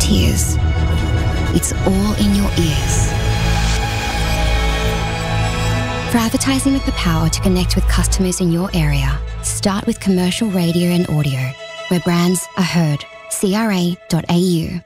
tears. It's all in your ears. For advertising with the power to connect with customers in your area, start with commercial radio and audio, where brands are heard. CRA.au.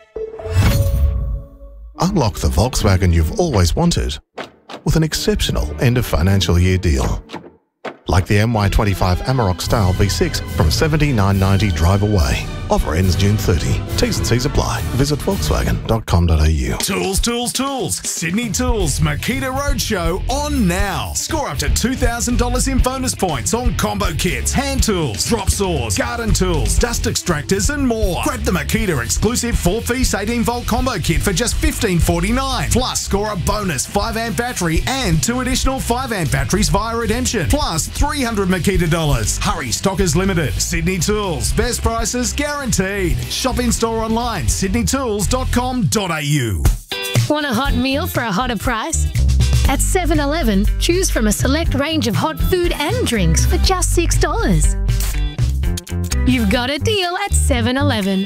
Unlock the Volkswagen you've always wanted with an exceptional end of financial year deal. Like the MY25 Amarok Style V6 from $79.90 drive away. Offer ends June 30. T's and C's apply. Visit volkswagen.com.au. Tools, tools, tools. Sydney Tools Makita Roadshow on now. Score up to $2,000 in bonus points on combo kits, hand tools, drop saws, garden tools, dust extractors and more. Grab the Makita exclusive 4-piece 18-volt combo kit for just $15.49. Plus, score a bonus 5-amp battery and 2 additional 5-amp batteries via redemption. Plus, 300 Makita dollars. Hurry, stock is limited. Sydney Tools. Best prices guaranteed. Shop in store online, sydneytools.com.au. Want a hot meal for a hotter price? At 7-Eleven, choose from a select range of hot food and drinks for just $6. You've got a deal at 7-Eleven.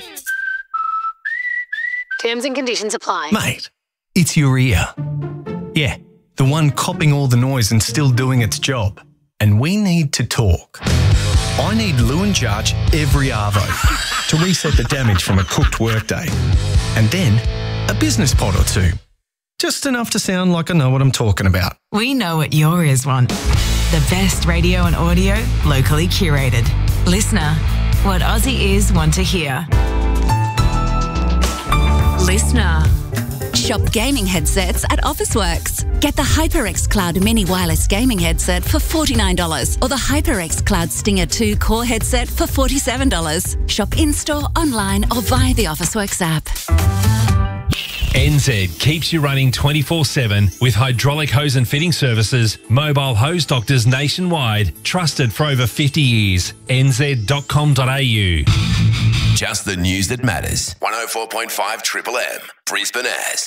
Terms and conditions apply. Mate, it's your ear. Yeah, the one copping all the noise and still doing its job. And we need to talk. I need Lewin Charge every arvo to reset the damage from a cooked workday. And then a business pod or two. Just enough to sound like I know what I'm talking about. We know what your ears want. The best radio and audio, locally curated. Listener, what Aussie ears want to hear. Listener. Shop gaming headsets at Officeworks. Get the HyperX Cloud Mini Wireless Gaming Headset for $49 or the HyperX Cloud Stinger 2 Core Headset for $47. Shop in-store, online or via the Officeworks app. NZ keeps you running 24/7 with hydraulic hose and fitting services, mobile hose doctors nationwide, trusted for over 50 years. nz.com.au. Just the news that matters. 104.5 Triple M, Brisbane As.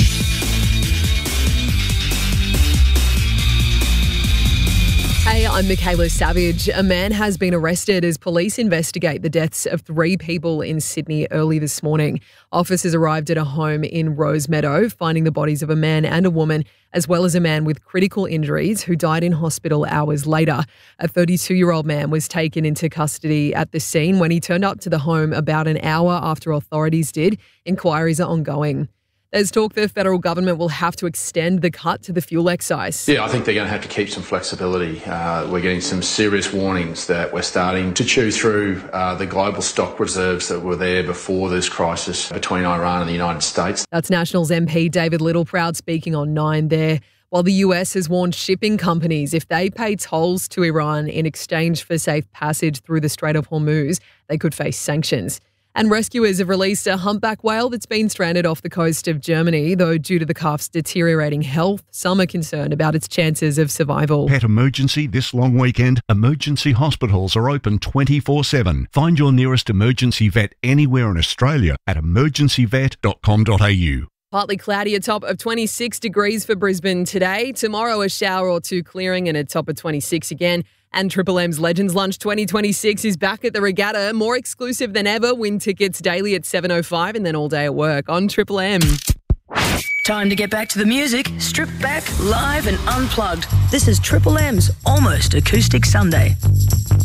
Hey, I'm Michaela Savage. A man has been arrested as police investigate the deaths of 3 people in Sydney early this morning. Officers arrived at a home in Rosemeadow, finding the bodies of a man and a woman, as well as a man with critical injuries who died in hospital hours later. A 32-year-old man was taken into custody at the scene when he turned up to the home about an hour after authorities did. Inquiries are ongoing. There's talk the federal government will have to extend the cut to the fuel excise. Yeah, I think they're going to have to keep some flexibility. We're getting some serious warnings that we're starting to chew through the global stock reserves that were there before this crisis between Iran and the United States. That's Nationals MP David Littleproud speaking on 9 there. While the US has warned shipping companies if they pay tolls to Iran in exchange for safe passage through the Strait of Hormuz, they could face sanctions. And rescuers have released a humpback whale that's been stranded off the coast of Germany, though due to the calf's deteriorating health, some are concerned about its chances of survival. Pet emergency this long weekend. Emergency hospitals are open 24/7. Find your nearest emergency vet anywhere in Australia at emergencyvet.com.au. Partly cloudy, a top of 26 degrees for Brisbane today. Tomorrow, a shower or two clearing and a top of 26 again. And Triple M's Legends Lunch 2026 is back at the Regatta. More exclusive than ever. Win tickets daily at 7:05 and then all day at work on Triple M. Time to get back to the music. Stripped back, live and unplugged. This is Triple M's Almost Acoustic Sunday.